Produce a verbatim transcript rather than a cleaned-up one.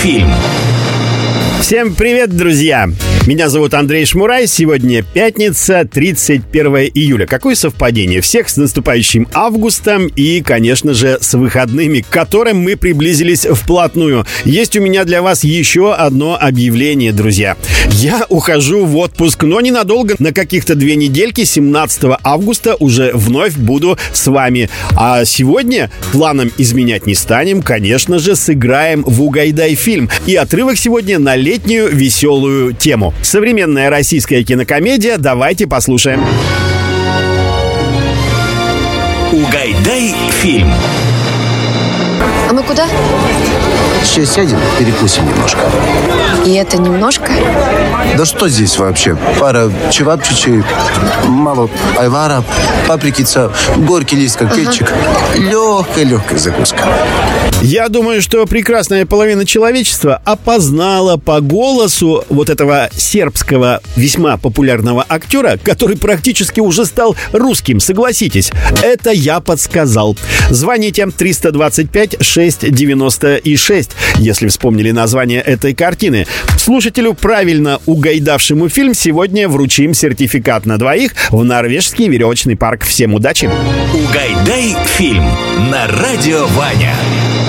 фильм. Всем привет, друзья! Меня зовут Андрей Шмурай. Сегодня пятница, тридцать первое июля. Какое совпадение! Всех с наступающим августом и, конечно же, с выходными, к которым мы приблизились вплотную. Есть у меня для вас еще одно объявление, друзья. Я ухожу в отпуск, но ненадолго, на каких-то две недельки. семнадцатого августа уже вновь буду с вами. А сегодня планом изменять не станем. Конечно же, сыграем в «Угайдай фильм». И отрывок сегодня на летнюю веселую тему. Современная российская кинокомедия. Давайте послушаем. «Угайдай фильм». А мы куда? Сейчас сядем, перекусим немножко. И это немножко? Да что здесь вообще? Пара чевапчичей, мало айвара, паприкица, горький лист, коктейльчик. Ага. Легкая-легкая закуска. Я думаю, что прекрасная половина человечества опознала по голосу вот этого сербского весьма популярного актера, который практически уже стал русским, согласитесь. Это я подсказал. Звоните триста двадцать пять шесть девяносто шесть, если вспомнили название этой картины. Слушателю, правильно угайдавшему фильм, сегодня вручим сертификат на двоих в норвежский веревочный парк. Всем удачи! «Угайдай фильм» на радио Ваня.